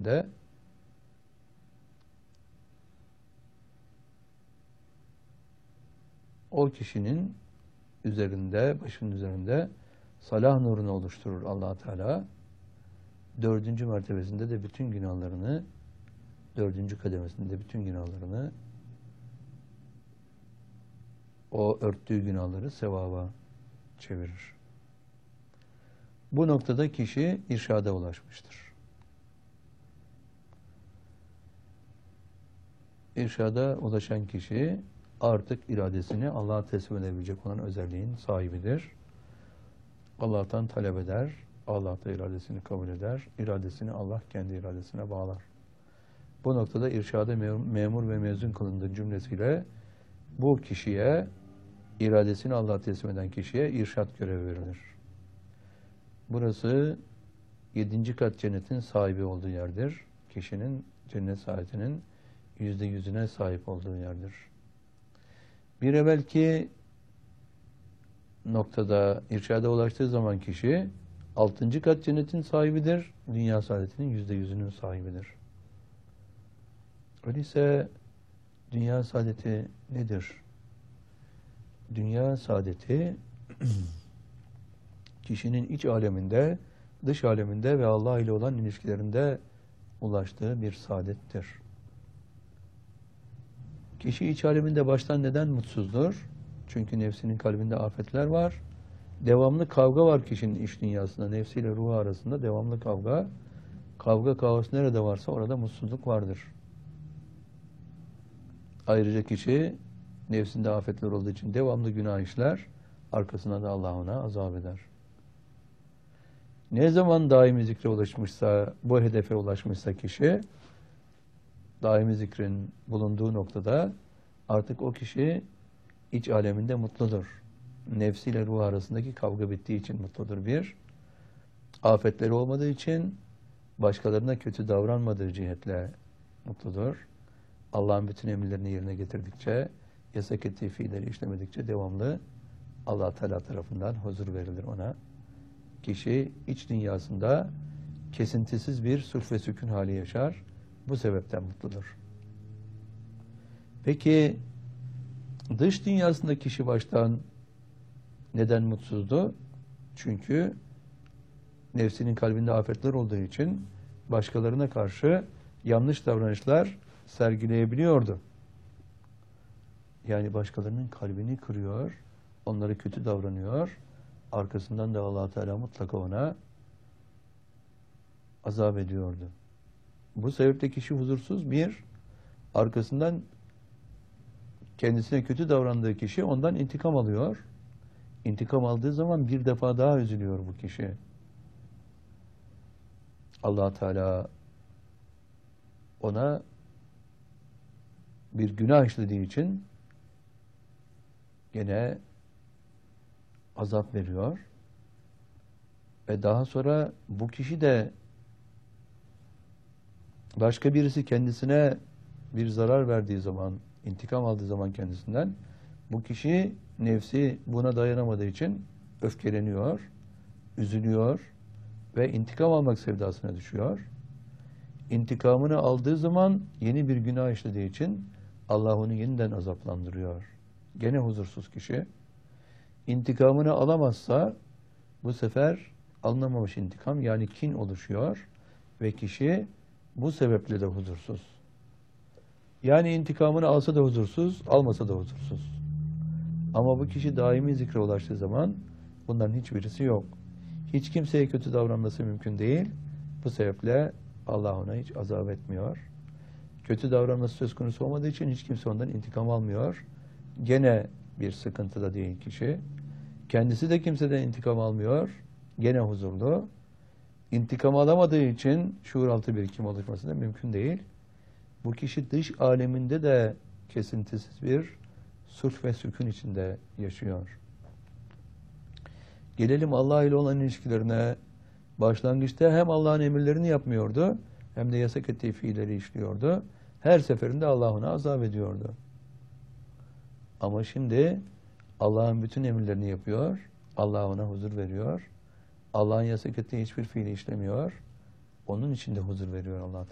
mertebesinde o kişinin üzerinde, başının üzerinde salah nurunu oluşturur Allah Teala. Dördüncü mertebesinde de bütün günahlarını, dördüncü kademesinde bütün günahlarını, o örttüğü günahları sevaba çevirir. Bu noktada kişi irşada ulaşmıştır. İrşada ulaşan kişi artık iradesini Allah'a teslim edebilecek olan özelliğin sahibidir. Allah'tan talep eder, Allah da iradesini kabul eder, iradesini Allah kendi iradesine bağlar. Bu noktada irşada memur ve mezun kılındığı cümlesiyle bu kişiye, iradesini Allah'a teslim eden kişiye irşat görevi verilir. Burası 7. kat cennetin sahibi olduğu yerdir. Kişinin cennet saadetinin %100'üne sahip olduğu yerdir. Bir evvelki noktada irşada ulaştığı zaman kişi 6. kat cennetin sahibidir. Dünya saadetinin %100'ünün sahibidir. Öyleyse dünya saadeti nedir? Dünya saadeti kişinin iç aleminde, dış aleminde ve Allah ile olan ilişkilerinde ulaştığı bir saadettir. Kişi iç aleminde baştan neden mutsuzdur? Çünkü nefsinin kalbinde afetler var. Devamlı kavga var kişinin iç dünyasında. Nefsiyle ruhu arasında devamlı kavga. Kavga, kaos nerede varsa orada mutsuzluk vardır. Ayrıca kişi nefsinde afetler olduğu için devamlı günah işler. Arkasına da Allah ona azap eder. Ne zaman daimi zikre ulaşmışsa, bu hedefe ulaşmışsa kişi, daimi zikrin bulunduğu noktada artık o kişi iç aleminde mutludur. Nefsiyle ruh arasındaki kavga bittiği için mutludur bir. Afetleri olmadığı için başkalarına kötü davranmadığı cihetle mutludur. Allah'ın bütün emirlerini yerine getirdikçe, yasak ettiği fiilleri işlemedikçe devamlı Allah Teala tarafından huzur verilir ona. Kişi iç dünyasında kesintisiz bir sulh ve sükun hali yaşar. Bu sebepten mutludur. Peki dış dünyasında kişi baştan neden mutsuzdu? Çünkü nefsinin kalbinde afetler olduğu için başkalarına karşı yanlış davranışlar sergileyebiliyordu. Yani başkalarının kalbini kırıyor, onlara kötü davranıyor. Arkasından da Allah Teala mutlaka ona azap ediyordu. Bu sebeple kişi huzursuz. Bir, arkasından kendisine kötü davrandığı kişi ondan intikam alıyor. İntikam aldığı zaman bir defa daha üzülüyor bu kişi. Allah Teala ona bir günah işlediği için gene azap veriyor. Ve daha sonra bu kişi de başka birisi kendisine bir zarar verdiği zaman, intikam aldığı zaman kendisinden, bu kişi nefsi buna dayanamadığı için öfkeleniyor, üzülüyor ve intikam almak sevdasına düşüyor. İntikamını aldığı zaman yeni bir günah işlediği için Allah onu yeniden azaplandırıyor. Gene huzursuz kişi. İntikamını alamazsa bu sefer alınamamış intikam, yani kin oluşuyor ve kişi bu sebeple de huzursuz. Yani intikamını alsa da huzursuz, almasa da huzursuz. Ama bu kişi daimi zikre ulaştığı zaman bunların hiçbirisi yok. Hiç kimseye kötü davranması mümkün değil. Bu sebeple Allah ona hiç azap etmiyor. Kötü davranması söz konusu olmadığı için hiç kimse ondan intikam almıyor. Gene bir sıkıntıda değil kişi. Kendisi de kimseden intikam almıyor. Gene huzurlu. İntikam alamadığı için şuuraltı birikim oluşması da mümkün değil. Bu kişi dış aleminde de kesintisiz bir sulh ve sükun içinde yaşıyor. Gelelim Allah ile olan ilişkilerine. Başlangıçta hem Allah'ın emirlerini yapmıyordu, hem de yasak ettiği fiilleri işliyordu. Her seferinde Allah ona azap ediyordu. Ama şimdi Allah'ın bütün emirlerini yapıyor, Allah ona huzur veriyor. Allah'ın yasak ettiği hiçbir fiili işlemiyor. Onun için de huzur veriyor Allah